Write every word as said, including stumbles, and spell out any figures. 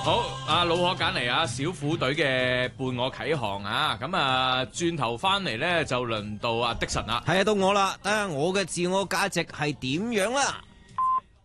好，阿老可揀嚟啊，小虎隊嘅伴我啟航啊，咁啊轉頭翻嚟咧就輪到阿的神啦。 係啊，到我啦，睇下我嘅自我價值係點樣啦。